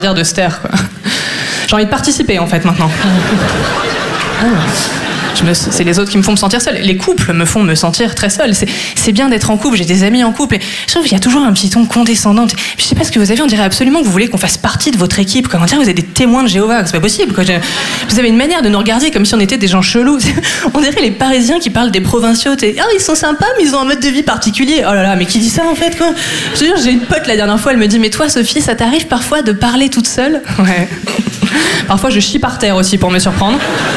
dire de se taire, quoi. J'ai envie de participer, en fait, maintenant. C'est les autres qui me font me sentir seule. Les couples me font me sentir très seule. C'est bien d'être en couple, j'ai des amis en couple. Et je trouve qu'il y a toujours un petit ton condescendant. Je sais pas ce que vous avez, on dirait absolument que vous voulez qu'on fasse partie de votre équipe. On dirait que vous êtes des témoins de Jéhovah, c'est pas possible, quoi. Vous avez une manière de nous regarder comme si on était des gens chelous. On dirait les Parisiens qui parlent des provinciaux. Ils sont sympas, mais ils ont un mode de vie particulier. Oh là là, mais qui dit ça en fait, quoi? Je veux dire, j'ai une pote la dernière fois, elle me dit, mais toi Sophie, ça t'arrive parfois de parler toute seule? Ouais. Parfois je chie par terre aussi pour me surprendre.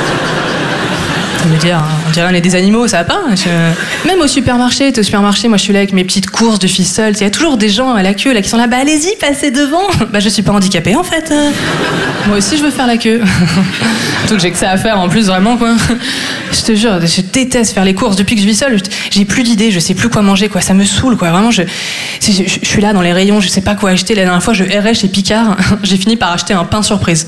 Me dire, on dirait on est des animaux, ça va pas. Même au supermarché, moi je suis là avec mes petites courses de filles seules. Il y a toujours des gens à la queue là qui sont là, bah allez-y, passez devant. Bah je suis pas handicapée en fait. Moi aussi je veux faire la queue. Surtout que j'ai que ça à faire en plus, vraiment, quoi. Je te jure, je déteste faire les courses depuis que je vis seule. J'ai plus d'idées, je sais plus quoi manger, quoi. Ça me saoule, quoi. Vraiment, je suis là dans les rayons, je sais pas quoi acheter. La dernière fois, je errais chez Picard. J'ai fini par acheter un pain surprise.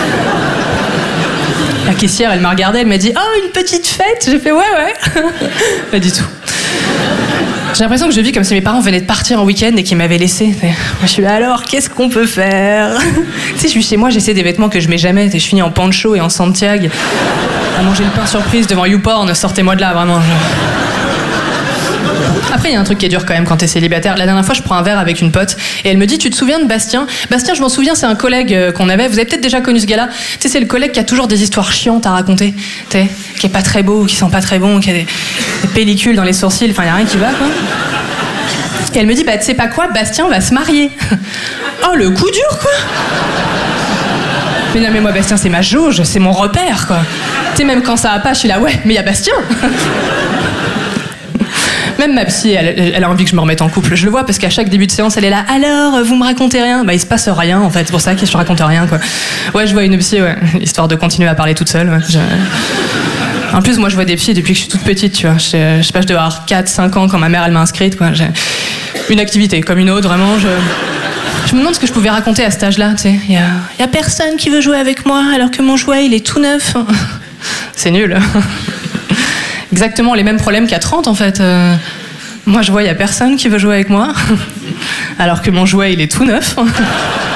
La caissière, elle m'a regardée, elle m'a dit « Oh, une petite fête ?» J'ai fait « Ouais. » Pas du tout. J'ai l'impression que je vis comme si mes parents venaient de partir en week-end et qu'ils m'avaient laissé. Moi, je suis là, alors, qu'est-ce qu'on peut faire? Tu sais, je suis chez moi, j'essaie des vêtements que je mets jamais. Je finis en pancho et en Santiago. À manger le pain surprise devant YouPorn, sortez-moi de là, vraiment. Après, il y a un truc qui est dur quand même quand t'es célibataire. La dernière fois, je prends un verre avec une pote et elle me dit, tu te souviens de Bastien? Bastien, je m'en souviens, c'est un collègue qu'on avait. Vous avez peut-être déjà connu ce gars-là. Tu sais, c'est le collègue qui a toujours des histoires chiantes à raconter. Tu sais, qui est pas très beau, qui sent pas très bon, qui a des pellicules dans les sourcils. Enfin, il y a rien qui va, quoi. Et elle me dit, bah, tu sais pas quoi, Bastien va se marier. Oh, le coup dur, quoi. Mais non, mais moi, Bastien, c'est ma jauge, c'est mon repère, quoi. Tu sais, même quand ça va pas, je suis là, ouais, mais il y a Bastien. Même ma psy, elle a envie que je me remette en couple. Je le vois parce qu'à chaque début de séance, elle est là. Alors, vous me racontez rien? Bah, il se passe rien, en fait. C'est pour ça que je raconte rien, quoi. Ouais, je vois une psy, ouais. Histoire de continuer à parler toute seule, ouais. En plus, moi, je vois des psys depuis que je suis toute petite, tu vois. Je sais pas, je devais avoir 4-5 ans quand ma mère, elle m'a inscrite, quoi. J'ai une activité comme une autre, vraiment. Je me demande ce que je pouvais raconter à cet âge-là, tu sais. Il y a personne qui veut jouer avec moi alors que mon jouet, il est tout neuf. C'est nul. Exactement les mêmes problèmes qu'à 30, en fait. Moi, je vois, il y a personne qui veut jouer avec moi alors que mon jouet, il est tout neuf.